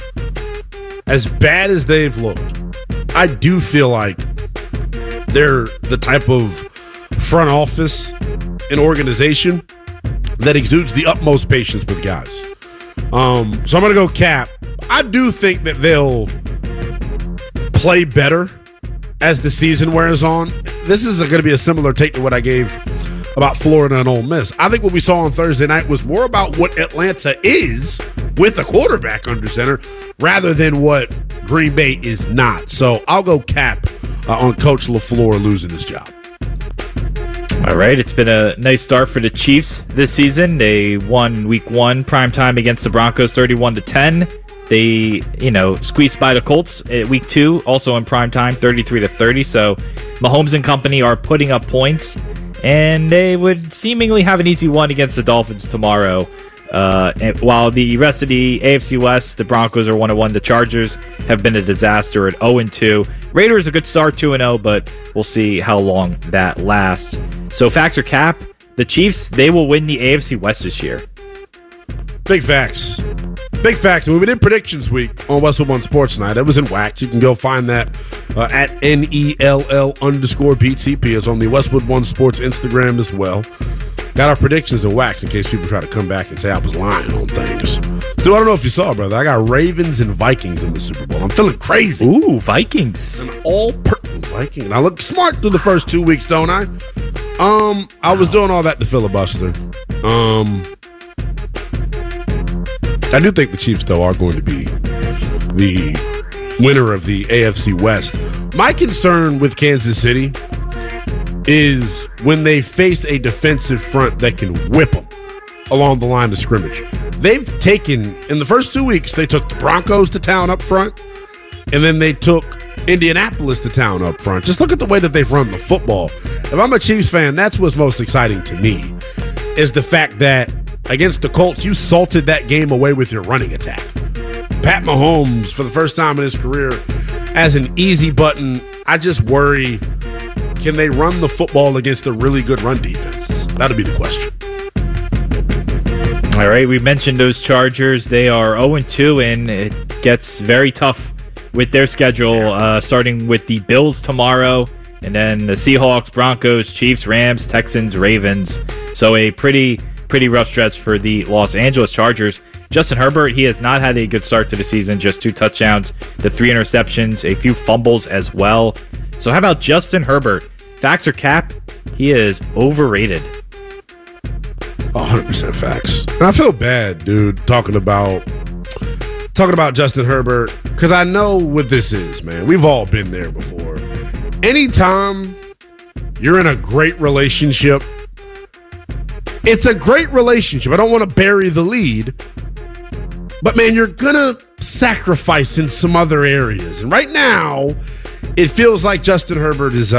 I do feel like they're the type of front office and organization that exudes the utmost patience with guys. So I'm going to go Cap. I do think that they'll play better as the season wears on. This is going to be a similar take to what I gave about Florida and Ole Miss. I think what we saw on Thursday night was more about what Atlanta is with a quarterback under center rather than what Green Bay is not. So I'll go Cap on Coach LaFleur losing his job. All right, it's been a nice start for the Chiefs this season. They won Week 1 primetime against the Broncos 31-10. They, squeezed by the Colts at Week 2, also in primetime, 33-30. So Mahomes and company are putting up points, and they would seemingly have an easy one against the Dolphins tomorrow. And while the rest of the AFC West, the Broncos are 1-1. The Chargers have been a disaster at 0-2. Raiders a good start, 2-0, but we'll see how long that lasts. So facts or cap, the Chiefs, they will win the AFC West this year. Big facts. Big facts. When we did predictions week on Westwood One Sports Night, it was in Wax. You can go find that at NELL_BTP. It's on the Westwood One Sports Instagram as well. Got our predictions in Wax in case people try to come back and say I was lying on things. Stu, I don't know if you saw, brother. I got Ravens and Vikings in the Super Bowl. I'm feeling crazy. Ooh, Vikings. An all-purpose Viking. And I looked smart through the first 2 weeks, don't I? I was doing all that to filibuster. I do think the Chiefs, though, are going to be the winner of the AFC West. My concern with Kansas City is when they face a defensive front that can whip them along the line of scrimmage. They've taken, in the first 2 weeks, they took the Broncos to town up front, and then they took Indianapolis to town up front. Just look at the way that they've run the football. If I'm a Chiefs fan, that's what's most exciting to me, is the fact that against the Colts, you salted that game away with your running attack. Pat Mahomes, for the first time in his career, has an easy button. I just worry, can they run the football against a really good run defense? That'll be the question. All right, we mentioned those Chargers. They are 0-2, and it gets very tough with their schedule, starting with the Bills tomorrow, and then the Seahawks, Broncos, Chiefs, Rams, Texans, Ravens. So a pretty rough stretch for the Los Angeles Chargers. Justin Herbert, he has not had a good start to the season, just 2 touchdowns, the 3 interceptions, a few fumbles as well. So how about Justin Herbert? Facts or cap? He is overrated. 100% facts. And I feel bad, dude, talking about Justin Herbert because I know what this is, man. We've all been there before. Anytime you're in a great relationship, it's a great relationship. I don't want to bury the lead, but man, you're going to sacrifice in some other areas. And right now, it feels like Justin Herbert is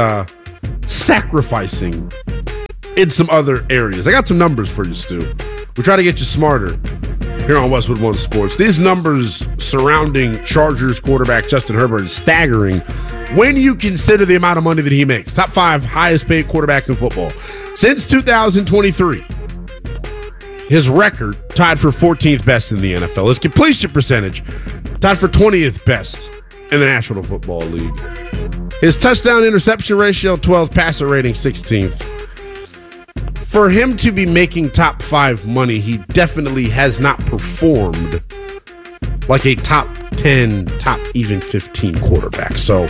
sacrificing in some other areas. I got some numbers for you, Stu. We try to get you smarter here on Westwood One Sports. These numbers surrounding Chargers quarterback Justin Herbert is staggering when you consider the amount of money that he makes. Top 5 highest paid quarterbacks in football. Since 2023, his record tied for 14th best in the NFL. His completion percentage tied for 20th best in the National Football League. His touchdown interception ratio, 12th, passer rating, 16th. For him to be making top 5 money, he definitely has not performed like a top 10, top even 15 quarterback. So,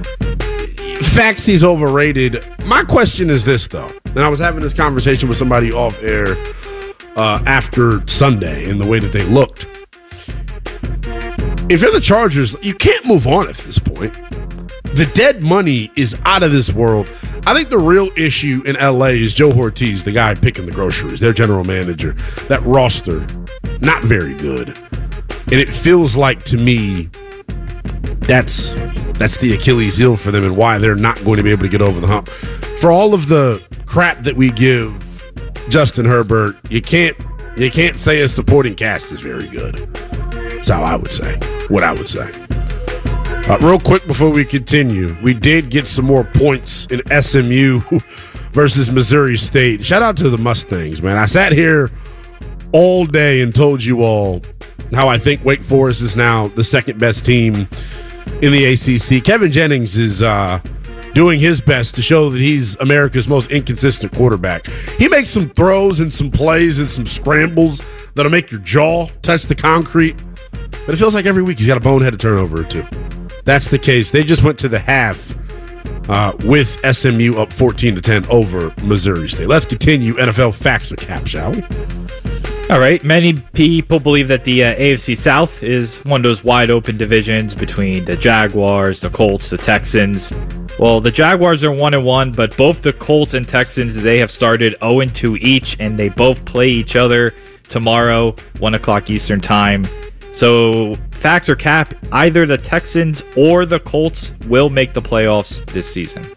facts, he's overrated. My question is this, though, and I was having this conversation with somebody off air after Sunday and the way that they looked. If you're the Chargers, you can't move on at this point. The dead money is out of this world. I think the real issue in LA is Joe Ortiz, the guy picking the groceries, their general manager. That roster, not very good. And it feels like, to me, that's the Achilles heel for them and why they're not going to be able to get over the hump. For all of the crap that we give Justin Herbert, you can't say his supporting cast is very good. That's how I would say. What I would say. Real quick before we continue, we did get some more points in SMU versus Missouri State. Shout out to the Mustangs, man. I sat here all day and told you all how I think Wake Forest is now the second best team in the ACC. Kevin Jennings is doing his best to show that he's America's most inconsistent quarterback. He makes some throws and some plays and some scrambles that'll make your jaw touch the concrete, but it feels like every week he's got a boneheaded turnover or two. That's the case. They just went to the half with SMU up 14-10 over Missouri State. Let's continue NFL facts or cap, shall we? All right. Many people believe that the AFC South is one of those wide open divisions between the Jaguars, the Colts, the Texans. Well, the Jaguars are 1-1, but both the Colts and Texans, they have started 0-2 each, and they both play each other tomorrow, 1 o'clock Eastern time. So, facts or cap, either the Texans or the Colts will make the playoffs this season.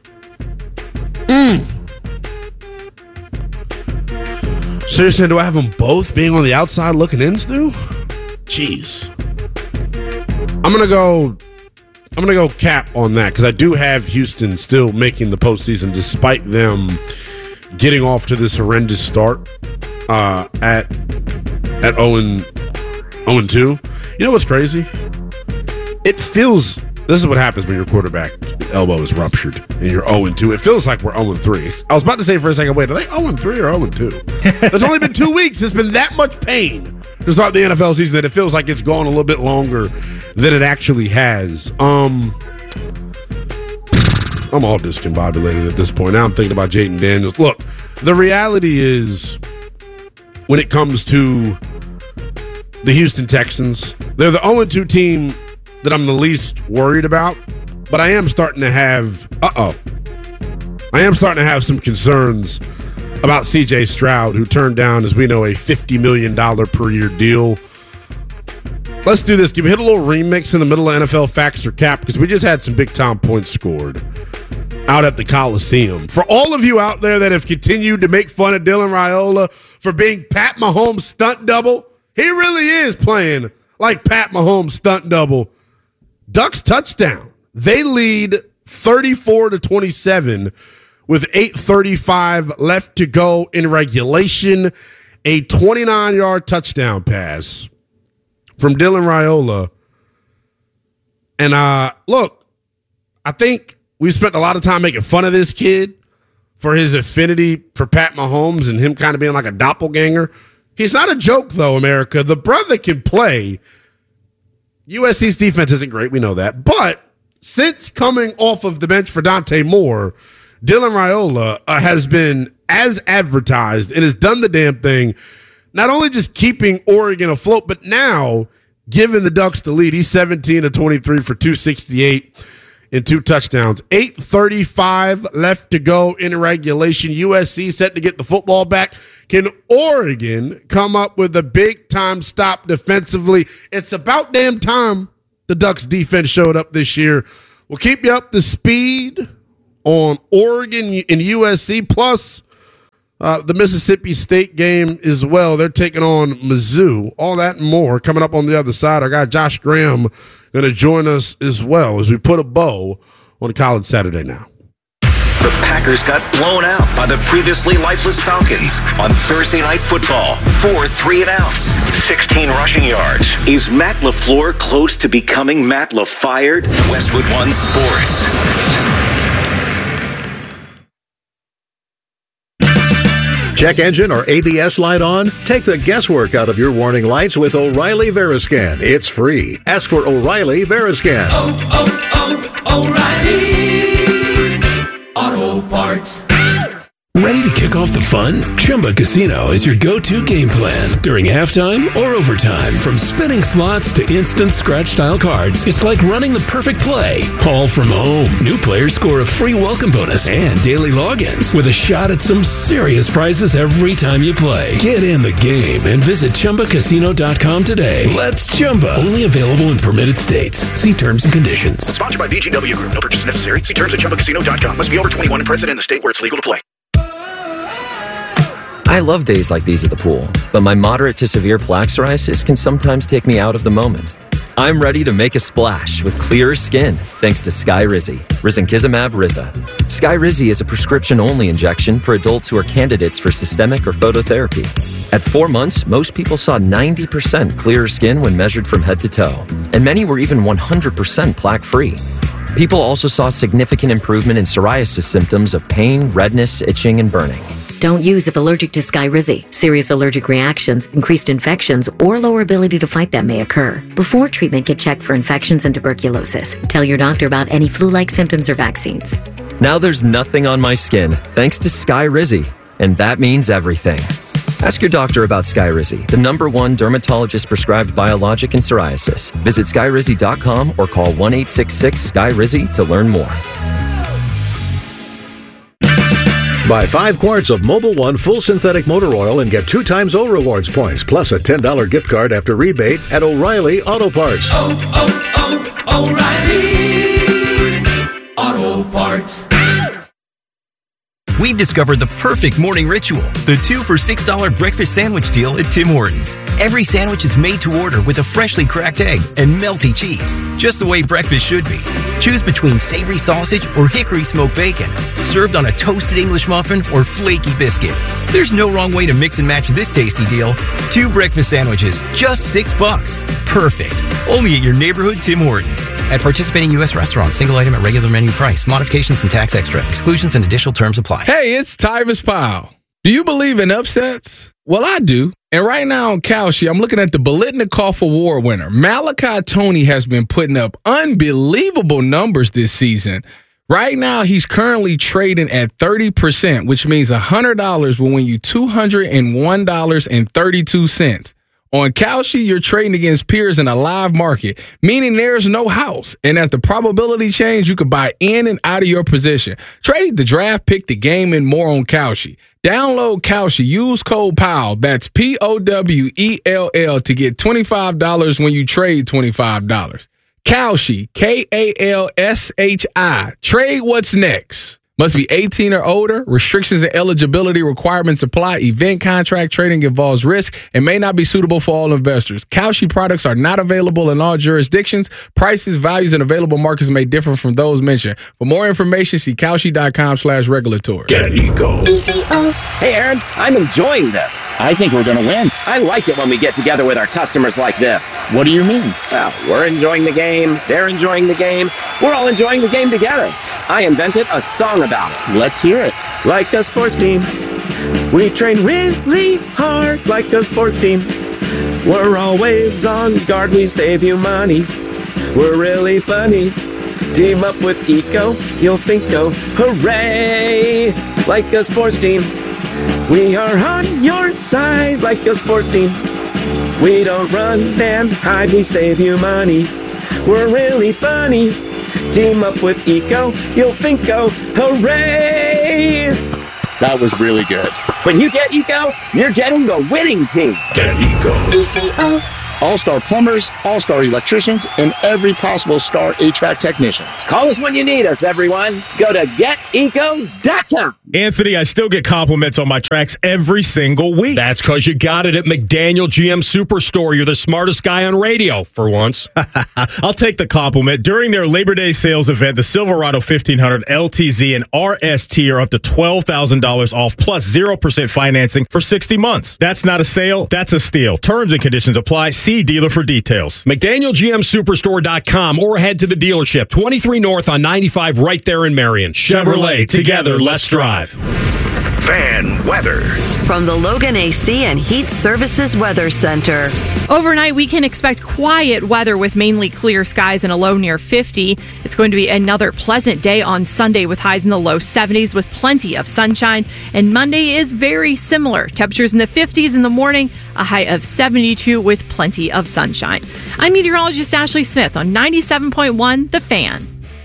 So you're saying, do I have them both being on the outside looking in, Stu? Jeez. I'm gonna go cap on that because I do have Houston still making the postseason despite them getting off to this horrendous start at 0-2. You know what's crazy? It feels, this is what happens when your quarterback elbow is ruptured and you're 0-2. It feels like we're 0-3. I was about to say for a second, wait, are they 0-3 or 0-2? It's only been 2 weeks. It's been that much pain to start the NFL season that it feels like it's gone a little bit longer than it actually has. I'm all discombobulated at this point. Now I'm thinking about Jayden Daniels. Look, the reality is when it comes to the Houston Texans, they're the 0-2 team that I'm the least worried about, but I am starting to have some concerns about C.J. Stroud, who turned down, as we know, a $50 million per year deal. Let's do this. Can we hit a little remix in the middle of NFL facts or cap? Because we just had some big-time points scored out at the Coliseum. For all of you out there that have continued to make fun of Dylan Raiola for being Pat Mahomes' stunt double, he really is playing like Pat Mahomes' stunt double. Ducks touchdown. They lead 34-27 with 8:35 left to go in regulation. A 29-yard touchdown pass from Dylan Raiola. And look, I think we spent a lot of time making fun of this kid for his affinity for Pat Mahomes and him kind of being like a doppelganger. He's not a joke, though, America. The brother can play. USC's defense isn't great. We know that. But since coming off of the bench for Dante Moore, Dylan Raiola has been as advertised and has done the damn thing, not only just keeping Oregon afloat, but now giving the Ducks the lead. He's 17 of 23 for 268 and 2 touchdowns. 8:35 left to go in regulation. USC set to get the football back. Can Oregon come up with a big-time stop defensively? It's about damn time the Ducks defense showed up this year. We'll keep you up to speed on Oregon and USC, plus the Mississippi State game as well. They're taking on Mizzou. All that and more coming up on the other side. Our guy Josh Graham going to join us as well as we put a bow on College Saturday Now. The Packers got blown out by the previously lifeless Falcons on Thursday Night Football. 4 3-and-outs, 16 rushing yards. Is Matt LaFleur close to becoming Matt LaFired? Westwood One Sports. Check engine or ABS light on? Take the guesswork out of your warning lights with O'Reilly Veriscan. It's free. Ask for O'Reilly Veriscan. O'Reilly Auto Parts. Ready to kick off the fun? Chumba Casino is your go-to game plan during halftime or overtime. From spinning slots to instant scratch-style cards, it's like running the perfect play, all from home. New players score a free welcome bonus and daily logins with a shot at some serious prizes every time you play. Get in the game and visit ChumbaCasino.com today. Let's Chumba. Only available in permitted states. See terms and conditions. Sponsored by VGW Group. No purchase necessary. See terms at ChumbaCasino.com. Must be over 21 and present in the state where it's legal to play. I love days like these at the pool, but my moderate to severe plaque psoriasis can sometimes take me out of the moment. I'm ready to make a splash with clearer skin thanks to Skyrizi, risankizumab Riza. Skyrizi is a prescription-only injection for adults who are candidates for systemic or phototherapy. At 4 months, most people saw 90% clearer skin when measured from head to toe, and many were even 100% plaque-free. People also saw significant improvement in psoriasis symptoms of pain, redness, itching, and burning. Don't use if allergic to Skyrizi. Serious allergic reactions, increased infections, or lower ability to fight them may occur. Before treatment, get checked for infections and tuberculosis. Tell your doctor about any flu-like symptoms or vaccines. Now there's nothing on my skin thanks to Skyrizi, and that means everything. Ask your doctor about Skyrizi, the #1 dermatologist-prescribed biologic in psoriasis. Visit Skyrizi.com or call 1-866-SKY-RIZI to learn more. Buy 5 quarts of Mobil 1 full synthetic motor oil and get 2 times O Rewards points, plus a $10 gift card after rebate at O'Reilly Auto Parts. O'Reilly Auto Parts. We've discovered the perfect morning ritual, the 2 for $6 breakfast sandwich deal at Tim Hortons. Every sandwich is made to order with a freshly cracked egg and melty cheese, just the way breakfast should be. Choose between savory sausage or hickory smoked bacon, served on a toasted English muffin or flaky biscuit. There's no wrong way to mix and match this tasty deal. 2 breakfast sandwiches, just $6. Perfect. Only at your neighborhood Tim Hortons. At participating U.S. restaurants, single item at regular menu price. Modifications and tax extra. Exclusions and additional terms apply. Hey, it's Tyvis Powell. Do you believe in upsets? Well, I do. And right now on Kalshi, I'm looking at the Biletnikoff Award winner. Malachi Tony has been putting up unbelievable numbers this season. Right now, he's currently trading at 30%, which means $100 will win you $201.32. On Kalshi, you're trading against peers in a live market, meaning there's no house. And as the probability change, you can buy in and out of your position. Trade the draft, pick the game, and more on Kalshi. Download Kalshi. Use code POWELL. That's POWELL to get $25 when you trade $25. Kalshi, Kalshi. Trade what's next. Must be 18 or older. Restrictions and eligibility requirements apply. Event contract trading involves risk and may not be suitable for all investors. Kalshi products are not available in all jurisdictions. Prices, values, and available markets may differ from those mentioned. For more information, see Kalshi.com/regulatory. Get Eco. Hey, Aaron, I'm enjoying this. I think we're going to win. I like it when we get together with our customers like this. What do you mean? Well, we're enjoying the game. They're enjoying the game. We're all enjoying the game together. I invented a song about it. Let's hear it. Like a sports team, we train really hard like a sports team. We're always on guard, we save you money. We're really funny. Team up with Eco, you'll think, oh, hooray! Like a sports team, we are on your side like a sports team. We don't run and hide, we save you money. We're really funny. Team up with Eco, you'll think, oh, hooray! That was really good. When you get Eco, you're getting the winning team. Get Eco. All-star plumbers, all-star electricians, and every possible star HVAC technicians. Call us when you need us, everyone. Go to geteco.com. Anthony, I still get compliments on my tracks every single week. That's because you got it at McDaniel GM Superstore. You're the smartest guy on radio, for once. I'll take the compliment. During their Labor Day sales event, the Silverado 1500 LTZ and RST are up to $12,000 off plus 0% financing for 60 months. That's not a sale, that's a steal. Terms and conditions apply. See dealer for details. McDanielGMSuperstore.com or head to the dealership. 23 North on 95 right there in Marion. Chevrolet, together, let's drive. Fan weather. From the Logan AC and Heat Services Weather Center. Overnight, we can expect quiet weather with mainly clear skies and a low near 50. It's going to be another pleasant day on Sunday with highs in the low 70s with plenty of sunshine. And Monday is very similar. Temperatures in the 50s in the morning, a high of 72 with plenty of sunshine. I'm meteorologist Ashley Smith on 97.1 The Fan.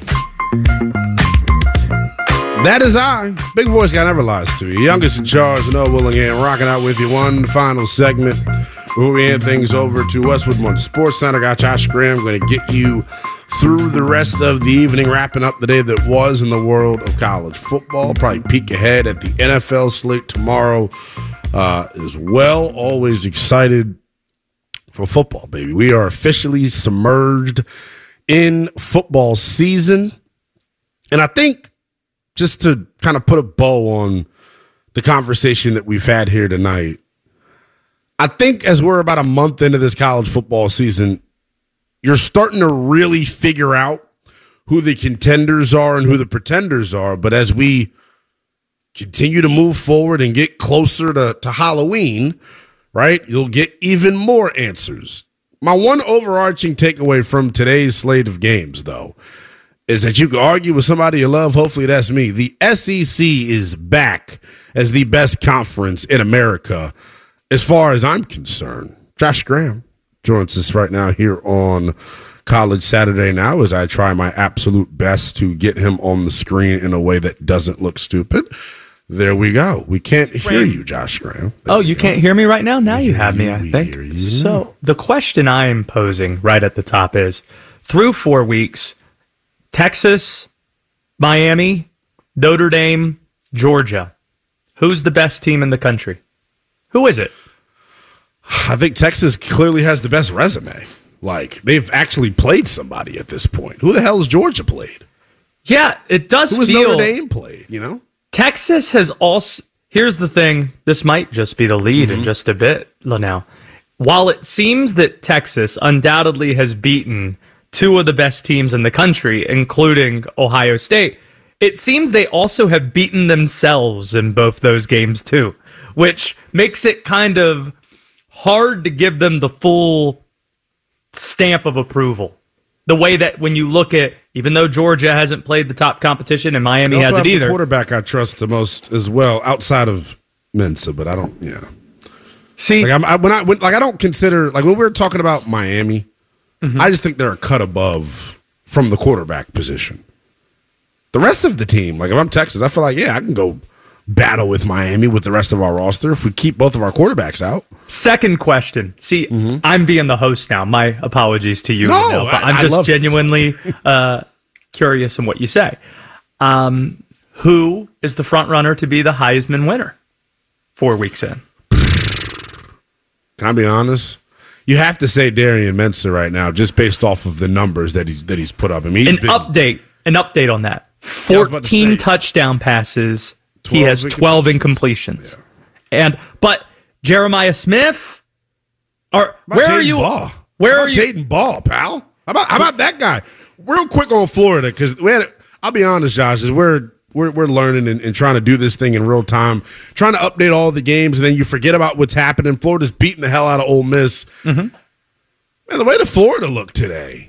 That is I. Big voice guy never lies to you. Youngest in charge, Noah Willingham, rocking out with you. One final segment before we hand things over to Westwood One Sports Center. Got Josh Graham going to get you through the rest of the evening, wrapping up the day that was in the world of college football. Probably peek ahead at the NFL slate tomorrow as well. Always excited for football, baby. We are officially submerged in football season. And I think, just to kind of put a bow on the conversation that we've had here tonight, I think as we're about a month into this college football season, you're starting to really figure out who the contenders are and who the pretenders are. But as we continue to move forward and get closer to Halloween, right, you'll get even more answers. My one overarching takeaway from today's slate of games, though, is that you can argue with somebody you love. Hopefully that's me. The SEC is back as the best conference in America as far as I'm concerned. Josh Graham joins us right now here on College Saturday Now as I try my absolute best to get him on the screen in a way that doesn't look stupid. There we go. We can't hear you, Josh Graham. Oh, you can't hear me right now? Now you have me, I think. So the question I am posing right at the top is, through 4 weeks, Texas, Miami, Notre Dame, Georgia. Who's the best team in the country? Who is it? I think Texas clearly has the best resume. Like, they've actually played somebody at this point. Who the hell has Georgia played? Yeah, it does feel... Who has Notre Dame played, you know? Texas has also... Here's the thing. This might just be the lead in just a bit now. While it seems that Texas undoubtedly has beaten two of the best teams in the country, including Ohio State, it seems they also have beaten themselves in both those games too, which makes it kind of hard to give them the full stamp of approval. The way that when you look at, even though Georgia hasn't played the top competition and Miami hasn't either. The quarterback I trust the most as well, outside of Mensa, but I don't. Yeah. See, like I don't consider, like when we're talking about Miami, I just think they're a cut above from the quarterback position. The rest of the team, like if I'm Texas, I feel like, yeah, I can go battle with Miami with the rest of our roster if we keep both of our quarterbacks out. Second question. See, I'm being the host now. My apologies to you. No, but I'm just genuinely curious in what you say. Who is the front runner to be the Heisman winner 4 weeks in? Can I be honest? You have to say Darian Mensa right now, just based off of the numbers that he's put up. I mean, an update on that. 14 touchdown passes. He has 12 incompletions. Yeah. But Jeremiah Smith, where are you? Ball? Where are you? Jaden Ball, pal. How about that guy? Real quick on Florida, because I'll be honest, Josh, is we're learning and trying to do this thing in real time, trying to update all the games, and then you forget about what's happening. Florida's beating the hell out of Ole Miss. Man, the way that Florida looked today,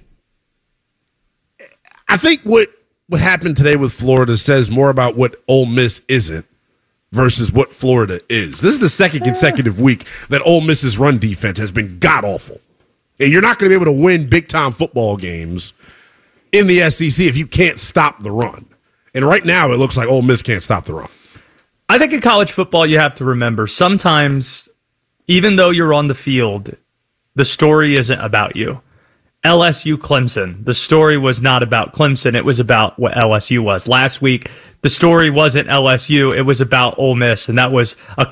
I think what happened today with Florida says more about what Ole Miss isn't versus what Florida is. This is the second consecutive week that Ole Miss's run defense has been god-awful. And you're not going to be able to win big-time football games in the SEC if you can't stop the run. And right now, it looks like Ole Miss can't stop the run. I think in college football, you have to remember, sometimes, even though you're on the field, the story isn't about you. LSU Clemson, the story was not about Clemson. It was about what LSU was. Last week, the story wasn't LSU. It was about Ole Miss, and that was a